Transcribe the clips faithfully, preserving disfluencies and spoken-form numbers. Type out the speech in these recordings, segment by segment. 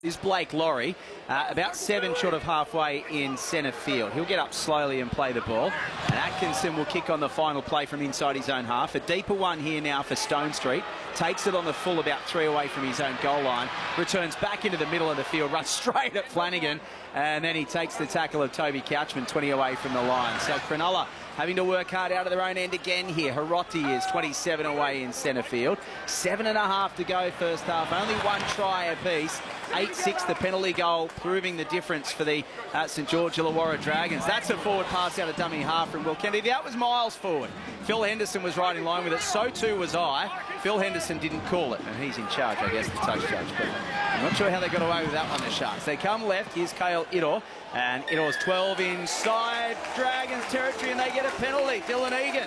Is Blake Laurie, uh, about seven short of halfway in centre field. He'll get up slowly and play the ball. And Atkinson will kick on the final play from inside his own half. A deeper one here now for Stone Street. Takes it on the full about three away from his own goal line. Returns back into the middle of the field, runs straight at Flanagan. And then he takes the tackle of Toby Couchman, twenty away from the line. So Cronulla having to work hard out of their own end again here. Hiroti is twenty-seven away in centre field. Seven and a half to go first half. Only one try apiece. eight six the penalty goal, proving the difference for the uh, St George Illawarra Dragons. That's a forward pass out of dummy half from Will Kennedy. That was miles forward. Phil Henderson was right in line with it. So too was I. Phil Henderson didn't call it, and he's in charge, I guess, the touch judge. But I'm not sure how they got away with that one, the Sharks. They come left. Here's Kale Ito, and Ito's twelve inside Dragons territory, and they get a penalty. Dylan Egan.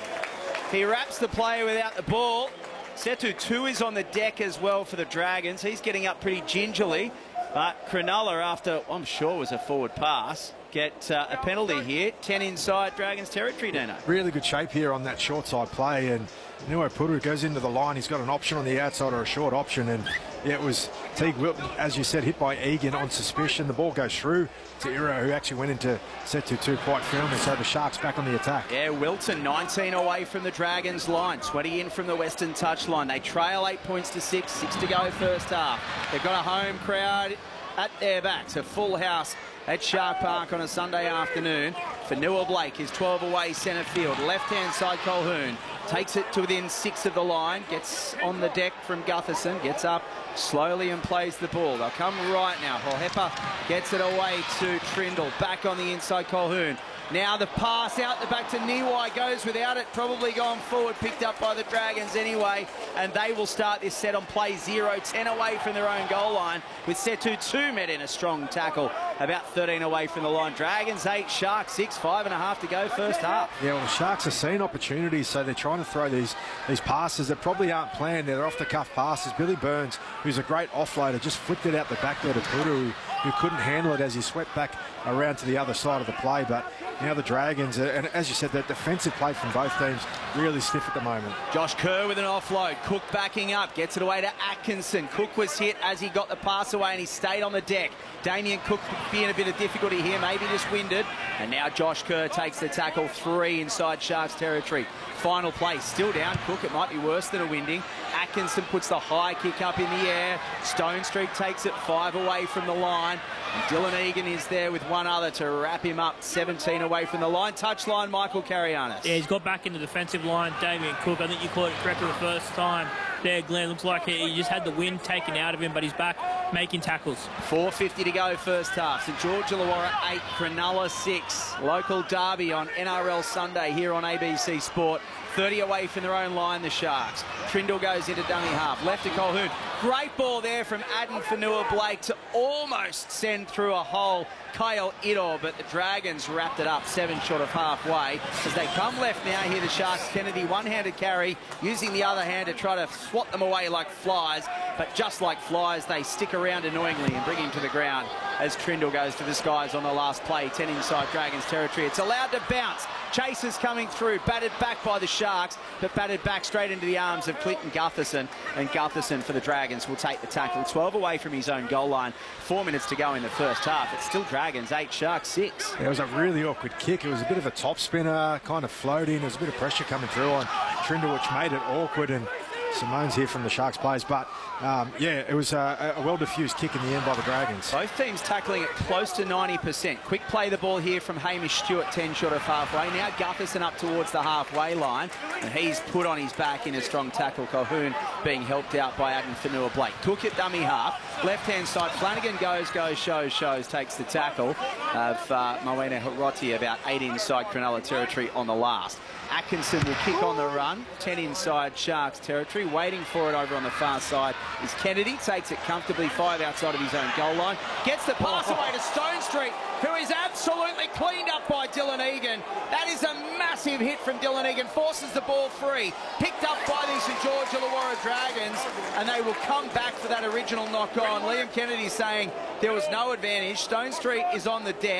He wraps the player without the ball. Setu two is on the deck as well for the Dragons. He's getting up pretty gingerly. But Cronulla, after I'm sure was a forward pass, get uh, a penalty here. ten inside Dragons territory, Dino. Really good shape here on that short side play. And Nuapuru goes into the line. He's got an option on the outside or a short option. And yeah, it was Teague Wilton, as you said, hit by Egan on suspicion. The ball goes through to Iro, who actually went into Setu two quite firmly. So the Sharks back on the attack. Yeah, Wilton, nineteen away from the Dragons line, twenty in from the Western touch line. They trail eight points to six, six to go first half. They've got a home crowd at their backs, a full house at Shark Park on a Sunday afternoon. Fanua Blake is twelve away centre field. Left-hand side Colquhoun takes it to within six of the line, gets on the deck from Gutherson, gets up slowly and plays the ball. They'll come right now. Hohepa gets it away to Trindle. Back on the inside Colquhoun. Now the pass out the back to Niwai, goes without it, probably gone forward, picked up by the Dragons anyway, and they will start this set on play zero, ten away from their own goal line, with Setu two met in a strong tackle, about thirteen away from the line. Dragons eight, Sharks six, five and a half to go first half. Yeah, well, the Sharks are seeing opportunities, so they're trying to throw these, these passes that probably aren't planned. They're off-the-cuff passes. Billy Burns, who's a great offloader, just flicked it out the back there to Puru, who couldn't handle it as he swept back around to the other side of the play. But now the Dragons, and as you said, the defensive play from both teams really stiff at the moment. Josh Kerr with an offload. Cook backing up, gets it away to Atkinson. Cook was hit as he got the pass away and he stayed on the deck. Damien Cook being a bit of difficulty here, maybe just winded. And now Josh Kerr takes the tackle, three inside Sharks territory. Final play, still down. Cook, it might be worse than a winding. Atkinson puts the high kick up in the air. Stone Street takes it five away from the line. And Dylan Egan is there with one other to wrap him up, seventeen away from the line. Touch line, Michael Carianis. Yeah, he's got back in the defensive line, Damien Cook. I think you caught it correctly the first time there, Glenn. Looks like he just had the wind taken out of him, but he's back making tackles. four fifty to go first half. St George Illawarra eight, Cronulla six. Local derby on N R L Sunday here on A B C Sport. thirty away from their own line, the Sharks. Trindle goes into dummy half. Left to Colquhoun. Great ball there from Adam Fanua Blake to almost send through a hole Kyle Ito, but the Dragons wrapped it up seven short of halfway. As they come left now, here the Sharks. Kennedy, one-handed carry, using the other hand to try to swat them away like flies. But just like flies, they stick around annoyingly and bring him to the ground as Trindle goes to the skies on the last play. ten inside Dragons territory. It's allowed to bounce. Chasers coming through, batted back by the Sharks, but batted back straight into the arms of Clinton Gutherson. And Gutherson for the Dragons will take the tackle. twelve away from his own goal line. Four minutes to go in the first half. It's still Dragons eight, Sharks six. It was a really awkward kick. It was a bit of a top spinner, kind of floating. There was a bit of pressure coming through on Trindle, which made it awkward. And Simone's here from the Sharks players, but um, yeah, it was a, a well-diffused kick in the end by the Dragons. Both teams tackling it close to ninety percent. Quick play the ball here from Hamish Stewart, ten short of halfway. Now Gutherson up towards the halfway line, and he's put on his back in a strong tackle. Colquhoun being helped out by Adam Fanua Blake. Took it dummy half. Left-hand side, Flanagan goes, goes, shows, shows, takes the tackle of uh, Moena Hiroti, about eight inside Cronulla territory on the last. Atkinson will kick on the run, ten inside Sharks territory. Waiting for it over on the far side is Kennedy. Takes it comfortably, five outside of his own goal line. Gets the pass away to Stone Street, who is absolutely cleaned up by Dylan Egan. That is a massive hit from Dylan Egan. Forces the ball free. Picked up by the St George Illawarra Dragons, and they will come back for that original knock on. Liam Kennedy saying there was no advantage. Stone Street is on the deck.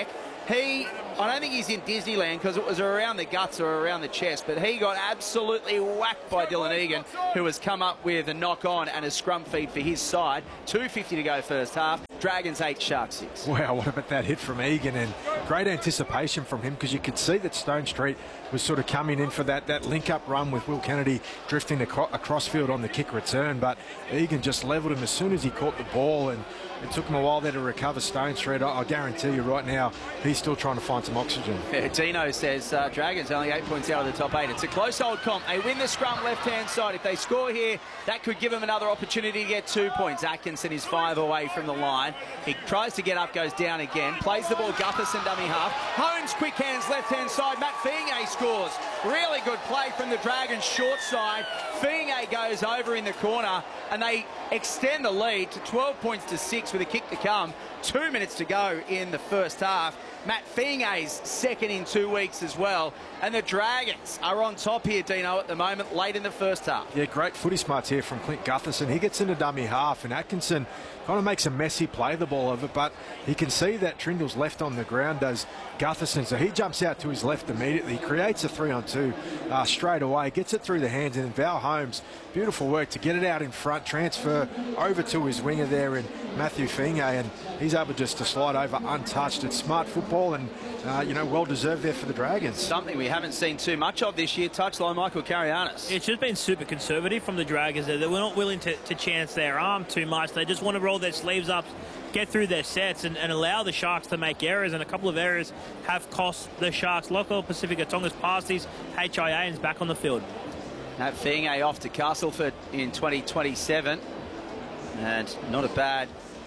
He, I don't think he's in Disneyland because it was around the guts or around the chest, but he got absolutely whacked by Dylan Egan, who has come up with a knock-on and a scrum feed for his side. two fifty to go first half. Dragons eight, Sharks six. Wow, what about that hit from Egan, and great anticipation from him, because you could see that Stone Street was sort of coming in for that, that link-up run with Will Kennedy drifting acro across field on the kick return, but Egan just levelled him as soon as he caught the ball, and it took him a while there to recover Stone Street. I, I guarantee you right now, he's still trying to find some oxygen. Yeah, Dino says uh, Dragons only eight points out of the top eight. It's a close old comp. They win the scrum left-hand side. If they score here, that could give them another opportunity to get two points. Atkinson is five away from the line. He tries to get up, goes down again. Plays the ball, Gutherson dummy half. Holmes, quick hands, left-hand side. Matt Fiinge scores. Really good play from the Dragons short side. Fiinge goes over in the corner, and they extend the lead to twelve points to six with a kick to come. Two minutes to go in the first half. Matt Fiinge's second in two weeks as well. And the Dragons are on top here, Dino, at the moment, late in the first half. Yeah, great footy smarts here from Clint Gutherson. He gets into dummy half, and Atkinson kind of makes a messy play the ball of it, but he can see that Trindle's left on the ground, does Gutherson, so he jumps out to his left immediately. He creates a three on two uh, straight away, gets it through the hands, and then Val Holmes, beautiful work to get it out in front, transfer over to his winger there in Matthew Fiinge, and he's able just to slide over untouched. It's smart football, and uh, you know, well deserved there for the Dragons. Something we haven't seen too much of this year. Touchline, Michael Karianis. It's just been super conservative from the Dragons. They were not willing to, to chance their arm too much. They just want to roll their sleeves up, get through their sets, and, and allow the Sharks to make errors, and a couple of errors have cost the Sharks. Lockwell Pacifica Tonga's past these H I As back on the field. Matt Fiinge off to Castleford in twenty twenty-seven, and not a bad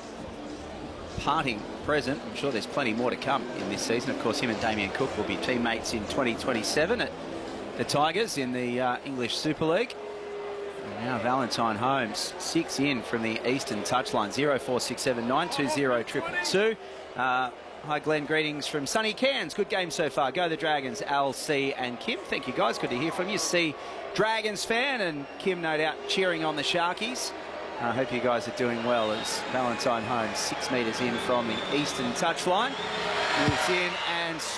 parting present. I'm sure there's plenty more to come in this season. Of course, him and Damien Cook will be teammates in twenty twenty-seven at the Tigers in the uh, English Super League. And now Valentine Holmes, six in from the Eastern touchline. zero four six seven nine two zero two two two. Uh, hi, Glenn. Greetings from sunny Cairns. Good game so far. Go the Dragons, Al, C and Kim. Thank you, guys. Good to hear from you. C, Dragons fan, and Kim, no doubt, cheering on the Sharkies. I uh, hope you guys are doing well as Valentine Holmes, six metres in from the Eastern touchline. Moves in and